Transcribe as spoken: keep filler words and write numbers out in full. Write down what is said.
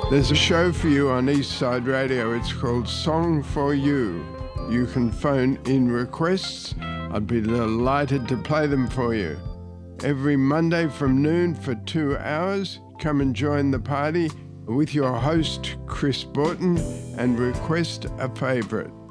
There's a show for you on Eastside Radio. It's called Song for You. You can phone in requests. I'd be delighted to play them for you. Every Monday from noon for two hours, come and join the party with your host, Chris Borton, and request a favourite.